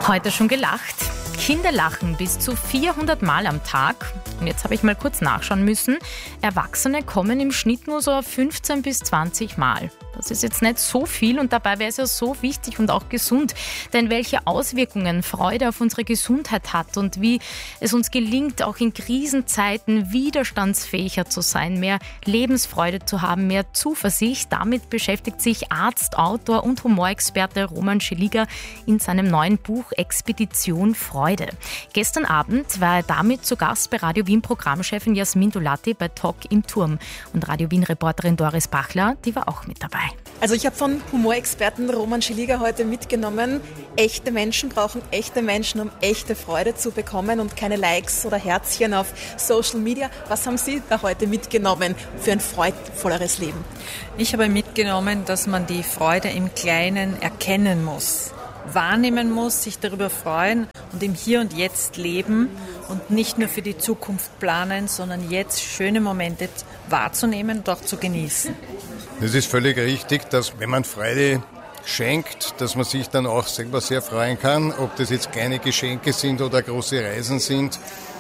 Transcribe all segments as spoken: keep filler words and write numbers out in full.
Heute schon gelacht. Kinder lachen bis zu vierhundert Mal am Tag. Und jetzt habe ich mal kurz nachschauen müssen. Erwachsene kommen im Schnitt nur so auf fünfzehn bis zwanzig Mal. Das ist jetzt nicht so viel und dabei wäre es ja so wichtig und auch gesund. Denn welche Auswirkungen Freude auf unsere Gesundheit hat und wie es uns gelingt, auch in Krisenzeiten widerstandsfähiger zu sein, mehr Lebensfreude zu haben, mehr Zuversicht. Damit beschäftigt sich Arzt, Autor und Humorexperte Roman Szeliga in seinem neuen Buch Expedition Freude. Gestern Abend war er damit zu Gast bei Radio Wien Programmchefin Jasmin Dolati bei Talk im Turm. Und Radio Wien Reporterin Doris Bachler, die war auch mit dabei. Also ich habe von Humorexperten Roman Szeliga heute mitgenommen, echte Menschen brauchen echte Menschen, um echte Freude zu bekommen und keine Likes oder Herzchen auf Social Media. Was haben Sie da heute mitgenommen für ein freudvolleres Leben? Ich habe mitgenommen, dass man die Freude im Kleinen erkennen muss, wahrnehmen muss, sich darüber freuen und im Hier und Jetzt leben und nicht nur für die Zukunft planen, sondern jetzt schöne Momente wahrzunehmen und auch zu genießen. Es ist völlig richtig, dass wenn man Freude schenkt, dass man sich dann auch selber sehr freuen kann, ob das jetzt kleine Geschenke sind oder große Reisen sind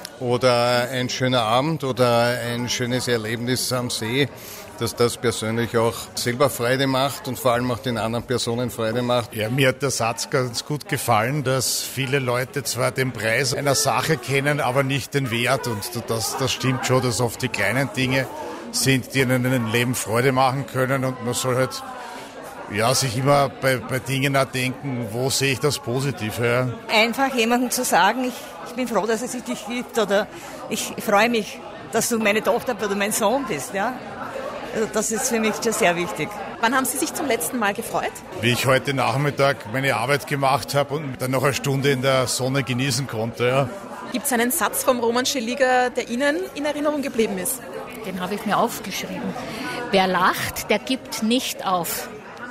oder ein schöner Abend oder ein schönes Erlebnis am See, dass das persönlich auch selber Freude macht und vor allem auch den anderen Personen Freude macht. Ja, mir hat der Satz ganz gut gefallen, dass viele Leute zwar den Preis einer Sache kennen, aber nicht den Wert. Und das, das stimmt schon, dass oft die kleinen Dinge sind, die ihnen ein Leben Freude machen können. Und man soll halt ja, sich immer bei, bei Dingen auch denken, wo sehe ich das Positive. Ja. Einfach jemandem zu sagen, ich, ich bin froh, dass es dich gibt oder ich freue mich, dass du meine Tochter oder mein Sohn bist. Ja. Also das ist für mich schon sehr wichtig. Wann haben Sie sich zum letzten Mal gefreut? Wie ich heute Nachmittag meine Arbeit gemacht habe und dann noch eine Stunde in der Sonne genießen konnte. Ja. Gibt es einen Satz vom Roman Szeliga, der Ihnen in Erinnerung geblieben ist? Den habe ich mir aufgeschrieben. Wer lacht, der gibt nicht auf.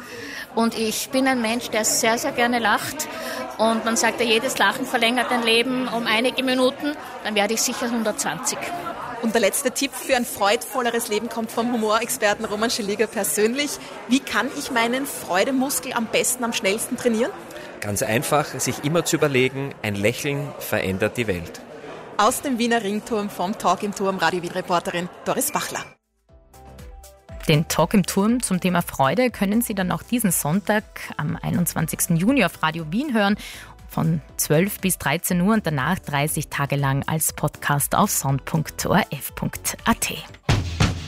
Und ich bin ein Mensch, der sehr, sehr gerne lacht. Und man sagt ja, jedes Lachen verlängert ein Leben um einige Minuten. Dann werde ich sicher hundertzwanzig. Und der letzte Tipp für ein freudvolleres Leben kommt vom Humorexperten Roman Szeliga persönlich. Wie kann ich meinen Freudemuskel am besten, am schnellsten trainieren? Ganz einfach, sich immer zu überlegen, ein Lächeln verändert die Welt. Aus dem Wiener Ringturm vom Talk im Turm, Radio Wien Reporterin Doris Bachler. Den Talk im Turm zum Thema Freude können Sie dann auch diesen Sonntag am einundzwanzigsten Juni auf Radio Wien hören, von zwölf bis dreizehn Uhr und danach dreißig Tage lang als Podcast auf sound punkt o r f punkt a t.